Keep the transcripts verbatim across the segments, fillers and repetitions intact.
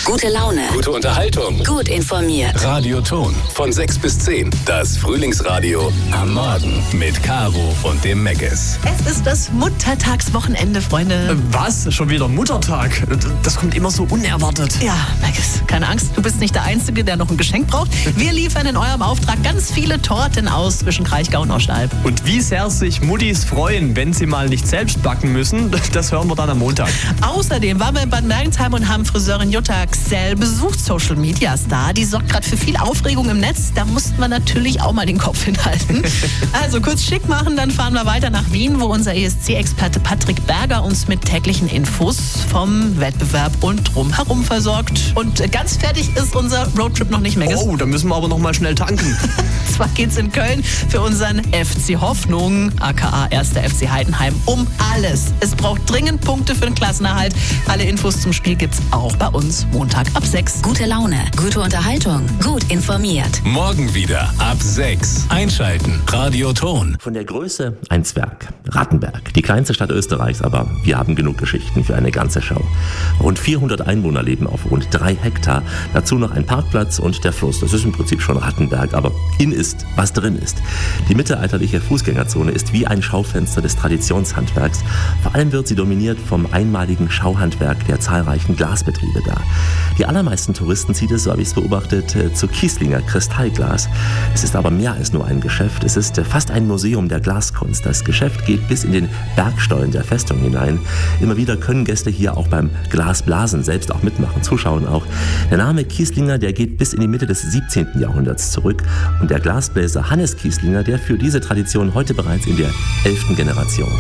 Gute Laune. Gute Unterhaltung. Gut informiert. Radioton. Von sechs bis zehn. Das Frühlingsradio am Morgen mit Caro und dem Meggis. Es ist das Muttertagswochenende, Freunde. Was? Schon wieder Muttertag? Das kommt immer so unerwartet. Ja, Meggis, keine Angst, du bist nicht der Einzige, der noch ein Geschenk braucht. Wir liefern in eurem Auftrag ganz viele Torten aus zwischen Kraichgau und Oschalb. Und wie sehr sich Muttis freuen, wenn sie mal nicht selbst backen müssen, das hören wir dann am Montag. Außerdem waren wir in Bad Mergentheim und haben Friseurin Jutta Xell besucht, Social Media Star. Die sorgt gerade für viel Aufregung im Netz. Da mussten wir natürlich auch mal den Kopf hinhalten. Also kurz schick machen, dann fahren wir weiter nach Wien, wo unser E S C-Experte Patrick Berger uns mit täglichen Infos vom Wettbewerb und drumherum versorgt. Und ganz fertig ist unser Roadtrip noch nicht, Meggis. Oh, da müssen wir aber noch mal schnell tanken. Zwar geht's in Köln für unseren F C Hoffnung, aka erster F C Heidenheim, um alles. Es braucht dringend Punkte für den Klassenerhalt. Alle Infos zum Spiel gibt's auch bei uns Montag ab sechs. Gute Laune, gute Unterhaltung, gut informiert. Morgen wieder ab sechs. Einschalten. Radioton. Von der Größe ein Zwerg. Rattenberg, die kleinste Stadt Österreichs, aber wir haben genug Geschichten für eine ganze Show. Rund vierhundert Einwohner leben auf rund drei Hektar. Dazu noch ein Parkplatz und der Fluss. Das ist im Prinzip schon Rattenberg, aber in ist, was drin ist. Die mittelalterliche Fußgängerzone ist wie ein Schaufenster des Traditionshandwerks. Vor allem wird sie dominiert vom einmaligen Schauhandwerk der zahlreichen Glasbetriebe da. Die allermeisten Touristen zieht es, so habe ich es beobachtet, zu Kieslinger Kristallglas. Es ist aber mehr als nur ein Geschäft. Es ist fast ein Museum der Glaskunst. Das Geschäft geht bis in den Bergstollen der Festung hinein. Immer wieder können Gäste hier auch beim Glasblasen selbst auch mitmachen, zuschauen auch. Der Name Kieslinger, der geht bis in die Mitte des siebzehnten Jahrhunderts zurück. Und der Glasbläser Hannes Kieslinger, der führt diese Tradition heute bereits in der elften Generation.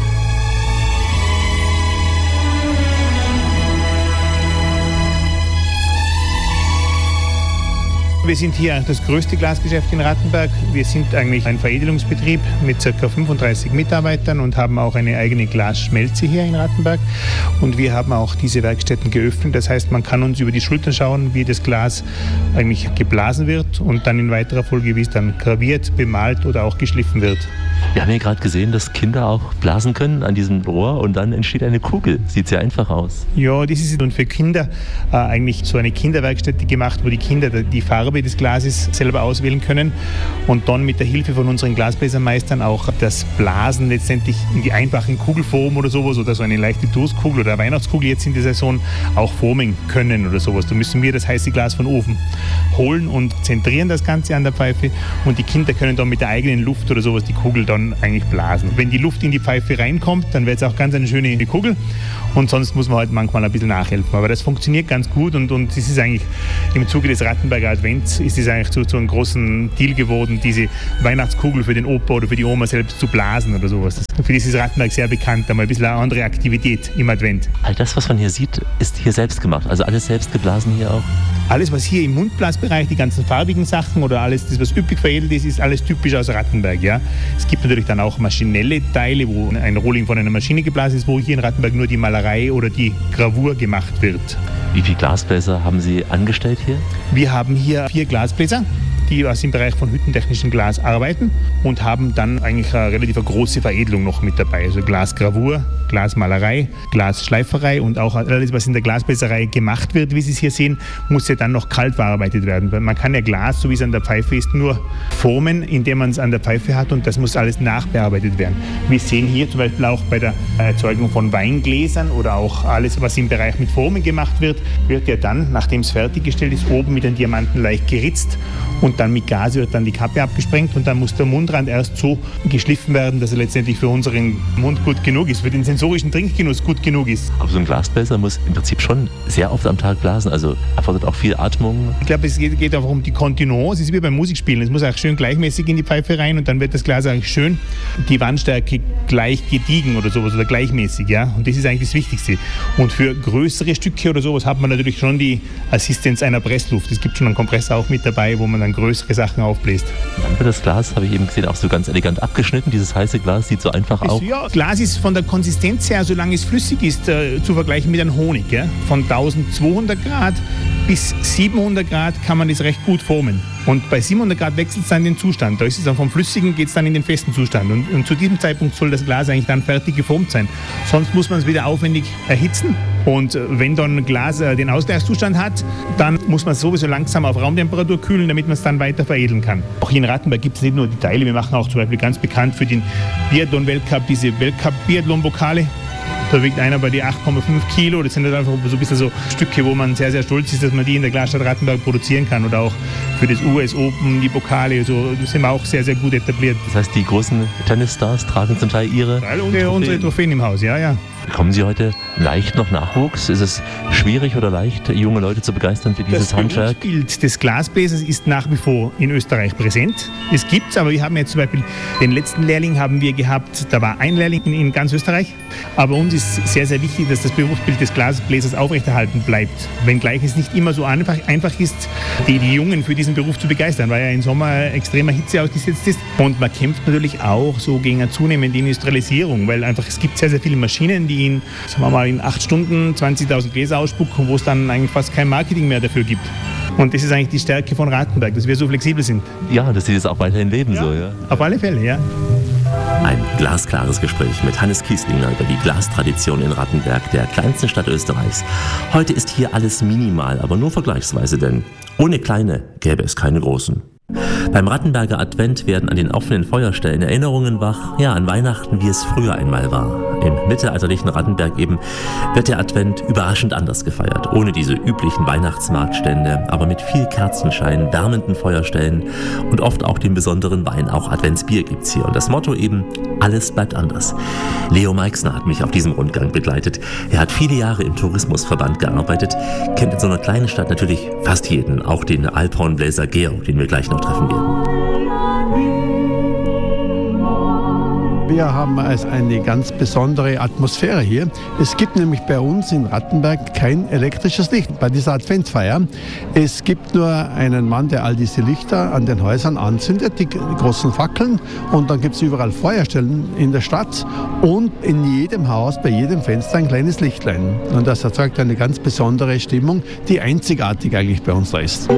Wir sind hier das größte Glasgeschäft in Rattenberg. Wir sind eigentlich ein Veredelungsbetrieb mit ca. fünfunddreißig Mitarbeitern und haben auch eine eigene Glasschmelze hier in Rattenberg. Und wir haben auch diese Werkstätten geöffnet. Das heißt, man kann uns über die Schultern schauen, wie das Glas eigentlich geblasen wird und dann in weiterer Folge, wie es dann graviert, bemalt oder auch geschliffen wird. Wir haben ja gerade gesehen, dass Kinder auch blasen können an diesem Rohr und dann entsteht eine Kugel. Sieht sehr einfach aus. Ja, das ist und für Kinder äh, eigentlich so eine Kinderwerkstätte gemacht, wo die Kinder die Farbe des Glases selber auswählen können und dann mit der Hilfe von unseren Glasbläsermeistern auch das Blasen letztendlich in die einfachen Kugelform oder sowas oder so eine leichte Toastkugel oder eine Weihnachtskugel jetzt in der Saison auch formen können oder sowas. Da müssen wir das heiße Glas von oben holen und zentrieren das Ganze an der Pfeife und die Kinder können dann mit der eigenen Luft oder sowas die Kugel dann eigentlich blasen. Wenn die Luft in die Pfeife reinkommt, dann wird es auch ganz eine schöne Kugel und sonst muss man halt manchmal ein bisschen nachhelfen. Aber das funktioniert ganz gut und, und das ist eigentlich im Zuge des Rattenberger Advents ist es eigentlich zu, zu einem großen Deal geworden, diese Weihnachtskugel für den Opa oder für die Oma selbst zu blasen oder sowas. Für das ist Rattenberg sehr bekannt, einmal ein bisschen eine andere Aktivität im Advent. All das, was man hier sieht, ist hier selbst gemacht, also alles selbst geblasen hier auch? Alles, was hier im Mundblasbereich, die ganzen farbigen Sachen oder alles, das, was üppig veredelt ist, ist alles typisch aus Rattenberg. Ja? Es gibt natürlich dann auch maschinelle Teile, wo ein Rohling von einer Maschine geblasen ist, wo hier in Rattenberg nur die Malerei oder die Gravur gemacht wird. Wie viele Glasbläser haben Sie angestellt hier? Wir haben hier vier Glasbläser, die aus dem Bereich von hüttentechnischem Glas arbeiten und haben dann eigentlich eine relativ große Veredelung noch mit dabei. Also Glasgravur, Glasmalerei, Glasschleiferei und auch alles, was in der Glasbläserei gemacht wird, wie Sie es hier sehen, muss ja dann noch kalt verarbeitet werden. Man kann ja Glas, so wie es an der Pfeife ist, nur formen, indem man es an der Pfeife hat und das muss alles nachbearbeitet werden. Wir sehen hier zum Beispiel auch bei der Erzeugung von Weingläsern oder auch alles, was im Bereich mit Formen gemacht wird, wird ja dann, nachdem es fertiggestellt ist, oben mit den Diamanten leicht geritzt und dann mit Gas wird dann die Kappe abgesprengt und dann muss der Mundrand erst so geschliffen werden, dass er letztendlich für unseren Mund gut genug ist, für den sensorischen Trinkgenuss gut genug ist. Aber so ein Glasbläser muss im Prinzip schon sehr oft am Tag blasen, also erfordert auch viel Atmung. Ich glaube, es geht, geht einfach um die Kontinuance, es ist wie beim Musikspielen, es muss auch schön gleichmäßig in die Pfeife rein und dann wird das Glas eigentlich schön, die Wandstärke gleich gediegen oder sowas oder gleichmäßig, ja, und das ist eigentlich das Wichtigste. Und für größere Stücke oder sowas hat man natürlich schon die Assistenz einer Pressluft. Es gibt schon einen Kompressor auch mit dabei, wo man dann größere Sachen aufbläst. Dann wird das Glas, habe ich eben gesehen, auch so ganz elegant abgeschnitten. Dieses heiße Glas sieht so einfach aus. Ja, Glas ist von der Konsistenz her, solange es flüssig ist, äh, zu vergleichen mit einem Honig. Ja? Von eintausendzweihundert Grad bis siebenhundert Grad kann man das recht gut formen. Und bei siebenhundert Grad wechselt es dann den Zustand. Da ist es dann vom Flüssigen, geht es dann in den festen Zustand. Und, und zu diesem Zeitpunkt soll das Glas eigentlich dann fertig geformt sein. Sonst muss man es wieder aufwendig erhitzen Und wenn dann ein Glas äh, den Ausgleichszustand hat, dann muss man es sowieso langsam auf Raumtemperatur kühlen, damit man es dann weiter veredeln kann. Auch hier in Rattenberg gibt es nicht nur die Teile, wir machen auch zum Beispiel ganz bekannt für den Biathlon-Weltcup diese Weltcup-Biathlon-Pokale. Da wiegt einer bei die acht Komma fünf Kilo. Das sind halt einfach so ein bisschen so Stücke, wo man sehr, sehr stolz ist, dass man die in der Glasstadt Rattenberg produzieren kann. Oder auch für das U S Open, die Pokale, so, das sind wir auch sehr, sehr gut etabliert. Das heißt, die großen Tennisstars tragen zum Teil ihre Weil unsere, Trophäen. unsere Trophäen im Haus, ja, ja. Bekommen Sie heute leicht noch Nachwuchs? Ist es schwierig oder leicht, junge Leute zu begeistern für dieses das Handwerk? Das Bild des Glasbläsers ist nach wie vor in Österreich präsent. Es gibt's, aber wir haben jetzt zum Beispiel den letzten Lehrling haben wir gehabt, da war ein Lehrling in, in ganz Österreich. Aber uns ist sehr, sehr wichtig, dass das Berufsbild des Glasbläsers aufrechterhalten bleibt. Wenngleich es nicht immer so einfach, einfach ist, die, die Jungen für diesen Beruf zu begeistern, weil er im Sommer extremer Hitze ausgesetzt ist. Und man kämpft natürlich auch so gegen eine zunehmende Industrialisierung, weil einfach es gibt sehr, sehr viele Maschinen, die in, sagen wir mal, in acht Stunden zwanzigtausend Gläser ausspucken, wo es dann eigentlich fast kein Marketing mehr dafür gibt. Und das ist eigentlich die Stärke von Rattenberg, dass wir so flexibel sind. Ja, dass Sie das auch weiterhin leben, ja, so, ja? Auf alle Fälle, ja. Ein glasklares Gespräch mit Hannes Kieslinger über die Glastradition in Rattenberg, der kleinsten Stadt Österreichs. Heute ist hier alles minimal, aber nur vergleichsweise, denn ohne kleine gäbe es keine großen. Beim Rattenberger Advent werden an den offenen Feuerstellen Erinnerungen wach, ja, an Weihnachten, wie es früher einmal war. Im mittelalterlichen Rattenberg eben wird der Advent überraschend anders gefeiert. Ohne diese üblichen Weihnachtsmarktstände, aber mit viel Kerzenschein, wärmenden Feuerstellen und oft auch den besonderen Wein. Auch Adventsbier gibt's hier. Und das Motto eben, alles bleibt anders. Leo Meixner hat mich auf diesem Rundgang begleitet. Er hat viele Jahre im Tourismusverband gearbeitet, kennt in so einer kleinen Stadt natürlich fast jeden, auch den Alphornbläser Georg, den wir gleich noch treffen werden. Wir haben also eine ganz besondere Atmosphäre hier. Es gibt nämlich bei uns in Rattenberg kein elektrisches Licht bei dieser Adventfeier. Es gibt nur einen Mann, der all diese Lichter an den Häusern anzündet, die großen Fackeln. Und dann gibt es überall Feuerstellen in der Stadt und in jedem Haus, bei jedem Fenster ein kleines Lichtlein. Und das erzeugt eine ganz besondere Stimmung, die einzigartig eigentlich bei uns da ist.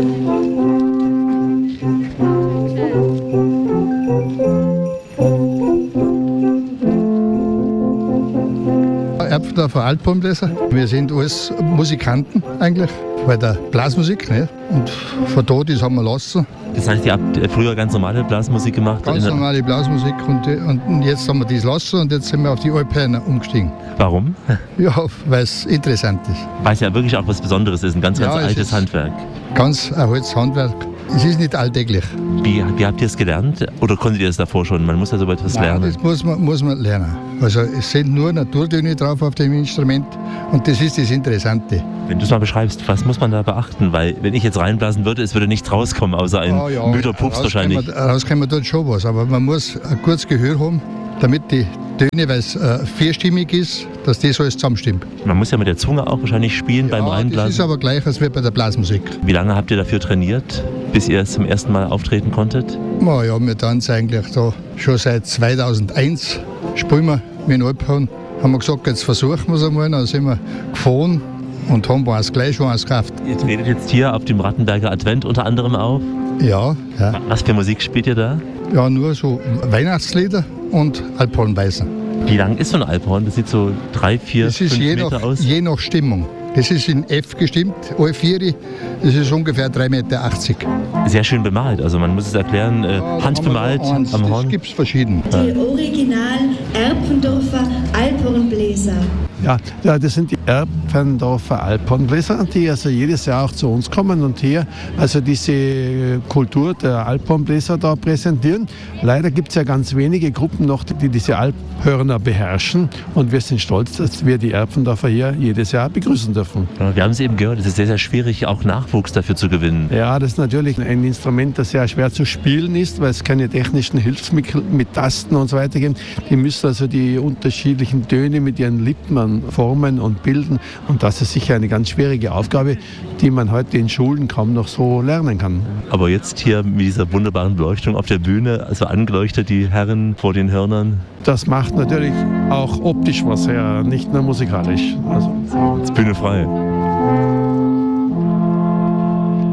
Erbfendorfer Alphornbläser. Wir sind alles Musikanten eigentlich, bei der Blasmusik. Ne? Und von da, das haben wir lassen. Das heißt, ihr habt früher ganz normale Blasmusik gemacht? Ganz normale Blasmusik und, und jetzt haben wir das lassen und jetzt sind wir auf die Alphörner umgestiegen. Warum? Ja, weil es interessant ist. Weil es ja wirklich auch was Besonderes ist, ein ganz, ganz ja, altes Handwerk. Ganz ein altes Handwerk. Es ist nicht alltäglich. Wie, wie habt ihr es gelernt? Oder konntet ihr es davor schon? Man muss ja so etwas Nein, lernen. Das muss man, muss man lernen. Also es sind nur Naturtöne drauf auf dem Instrument und das ist das Interessante. Wenn du es mal beschreibst, was muss man da beachten? Weil wenn ich jetzt reinblasen würde, es würde nichts rauskommen, außer ein oh ja, müder Pups wahrscheinlich. Rauskommen dort schon was, aber man muss ein gutes Gehör haben, damit die Töne, weil es äh, vierstimmig ist, dass das alles zusammenstimmt. Man muss ja mit der Zunge auch wahrscheinlich spielen ja, beim Reinblasen. Das ist aber gleich als bei der Blasmusik. Wie lange habt ihr dafür trainiert, bis ihr es zum ersten Mal auftreten konntet? Na ja, wir tanzen eigentlich da schon seit zweitausendeins. Spielen wir mit Alphorn. Haben wir gesagt, jetzt versuchen wir es einmal. Dann sind wir gefahren und haben uns gleich schon eins gekauft. Ihr tretet jetzt hier auf dem Rattenberger Advent unter anderem auf? Ja, ja. Was für Musik spielt ihr da? Ja, nur so Weihnachtslieder und Alphornweisen. Wie lang ist so ein Alphorn? Das sieht so drei, vier, das ist fünf je Meter nach, aus. Je nach Stimmung. Das ist in F gestimmt, alle vier. Das ist ungefähr drei Meter achtzig. Sehr schön bemalt, also man muss es erklären, äh, ja, handbemalt am Horn. Das gibt es verschieden. Die Original Erbfendorfer Alphornbläser. Ja, ja, das sind die Erbfendorfer Alphornbläser, die also jedes Jahr auch zu uns kommen und hier also diese Kultur der Alphornbläser da präsentieren. Leider gibt es ja ganz wenige Gruppen noch, die diese Alphörner beherrschen und wir sind stolz, dass wir die Erbfendorfer hier jedes Jahr begrüßen dürfen. Ja, wir haben es eben gehört, es ist sehr, sehr schwierig, auch Nachwuchs dafür zu gewinnen. Ja, das ist natürlich ein Instrument, das sehr schwer zu spielen ist, weil es keine technischen Hilfsmittel mit Tasten und so weiter gibt. Die müssen also die unterschiedlichen Töne mit ihren Lippen formen und bilden. Und das ist sicher eine ganz schwierige Aufgabe, die man heute in Schulen kaum noch so lernen kann. Aber jetzt hier mit dieser wunderbaren Beleuchtung auf der Bühne, also angeleuchtet die Herren vor den Hörnern. Das macht natürlich auch optisch was her, nicht nur musikalisch. Also, jetzt Bühne frei. Ja,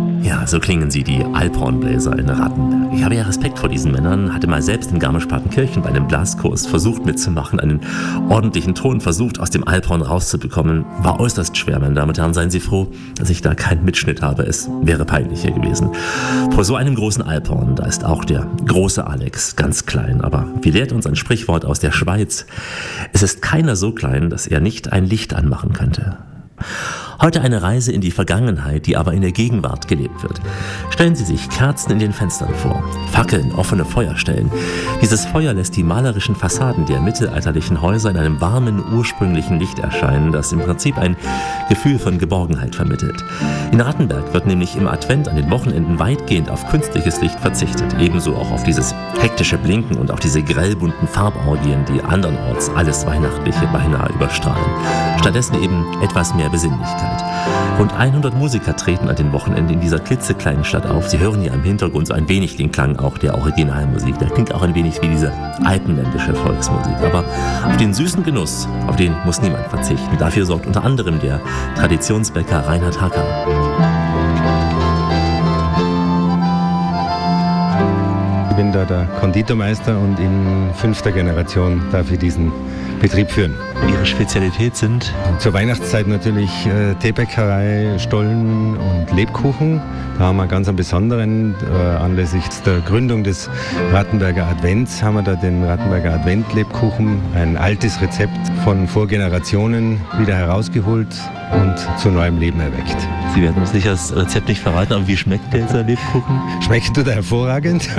so klingen sie, die Alphornbläser in Rattenberg. Ich habe ja Respekt vor diesen Männern, hatte mal selbst in Garmisch-Partenkirchen bei einem Blaskurs versucht mitzumachen, einen ordentlichen Ton versucht aus dem Alphorn rauszubekommen. War äußerst schwer, meine Damen und Herren, seien Sie froh, dass ich da keinen Mitschnitt habe. Es wäre peinlicher gewesen. Vor so einem großen Alphorn, da ist auch der große Alex ganz klein. Aber wie lehrt uns ein Sprichwort aus der Schweiz? Es ist keiner so klein, dass er nicht ein Licht anmachen könnte. Heute eine Reise in die Vergangenheit, die aber in der Gegenwart gelebt wird. Stellen Sie sich Kerzen in den Fenstern vor, Fackeln, offene Feuerstellen. Dieses Feuer lässt die malerischen Fassaden der mittelalterlichen Häuser in einem warmen, ursprünglichen Licht erscheinen, das im Prinzip ein Gefühl von Geborgenheit vermittelt. In Rattenberg wird nämlich im Advent an den Wochenenden weitgehend auf künstliches Licht verzichtet, ebenso auch auf dieses hektische Blinken und auch diese grellbunten Farborgien, die andernorts alles Weihnachtliche beinahe überstrahlen. Stattdessen eben etwas mehr Besinnlichkeit. Rund hundert Musiker treten an den Wochenenden in dieser klitzekleinen Stadt auf. Sie hören ja im Hintergrund so ein wenig den Klang auch der Originalmusik. Der klingt auch ein wenig wie diese alpenländische Volksmusik. Aber auf den süßen Genuss, auf den muss niemand verzichten. Dafür sorgt unter anderem der Traditionsbäcker Reinhard Hacker. Ich bin da der Konditormeister und in fünfter Generation darf ich diesen Betrieb führen. Ihre Spezialität sind? Zur Weihnachtszeit natürlich äh, Teebäckerei, Stollen und Lebkuchen. Da haben wir ganz einen besonderen, äh, anlässlich der Gründung des Rattenberger Advents, haben wir da den Rattenberger Advent-Lebkuchen, ein altes Rezept von Vorgenerationen wieder herausgeholt und zu neuem Leben erweckt. Sie werden uns sicher das Rezept nicht verraten, aber wie schmeckt dieser Lebkuchen? Schmeckt tut er hervorragend.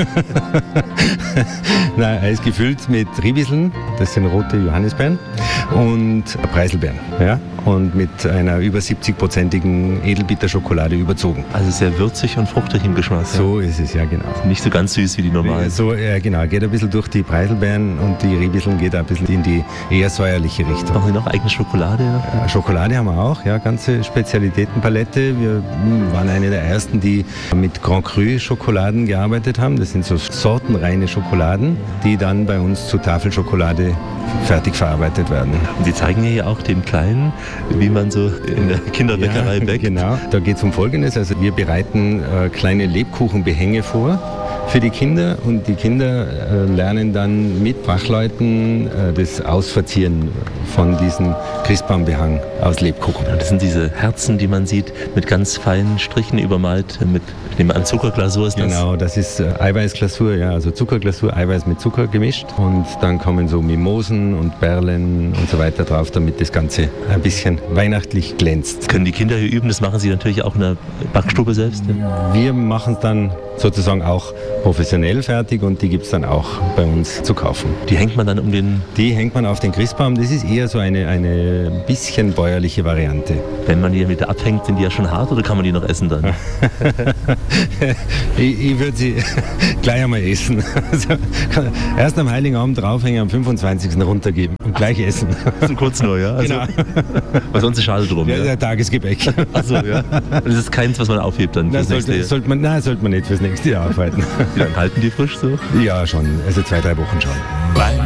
Na, er ist gefüllt mit Ribiseln, das sind rote Johannisbeeren, und Preiselbeeren. Ja? Und mit einer über siebzig-prozentigen Edelbitterschokolade überzogen. Also sehr würzig und fruchtig im Geschmack. So ja. Ist es, ja genau. Nicht so ganz süß wie die normalen. So, ja genau, geht ein bisschen durch die Preiselbeeren und die Ribiseln geht ein bisschen in die eher säuerliche Richtung. Machen Sie noch eigene Schokolade? Ja, Schokolade haben wir auch, ja, ganze Spezialitätenpalette. Wir waren eine der ersten, die mit Grand Cru Schokoladen gearbeitet haben. Das sind so sortenreine Schokoladen, die dann bei uns zu Tafelschokolade fertig verarbeitet werden. Und Sie zeigen hier auch dem Kleinen, wie man so in der Kinderbäckerei ja, bäckt. Genau, da geht es um Folgendes. Also wir bereiten äh, kleine Lebkuchenbehänge vor für die Kinder und die Kinder äh, lernen dann mit Fachleuten äh, das Ausverzieren von diesem Christbaumbehang aus Lebkuchen. Ja, das sind diese Herzen, die man sieht, mit ganz feinen Strichen übermalt, mit dem an Zuckerglasur ist das. Genau, das ist äh, Eiweißglasur, ja, also Zuckerglasur, Eiweiß mit Zucker gemischt und dann kommen so Mimosen und Perlen und so weiter drauf, damit das Ganze ein bisschen weihnachtlich glänzt. Können die Kinder hier üben? Das machen Sie natürlich auch in der Backstube selbst? Ja? Wir machen es dann sozusagen auch professionell fertig und die gibt es dann auch bei uns zu kaufen. Die hängt man dann um den... Die hängt man auf den Christbaum. Das ist eher so eine, eine bisschen bäuerliche Variante. Wenn man die mit abhängt, sind die ja schon hart oder kann man die noch essen dann? ich ich würde sie gleich einmal essen. Also, erst am Heiligen Abend draufhängen, am fünfundzwanzigsten runtergeben und gleich essen. So kurz nur, ja? Also, genau. Weil sonst ist schade drum. Ja, ja? Der Tagesgebäck. Achso, ja. Das ist keins, was man aufhebt dann fürs Na, nächste sollte, sollte man, Nein, sollte man nicht fürs nächste Jahr aufhalten. Wie lange halten die frisch so? Ja, schon. Also zwei, drei Wochen schon.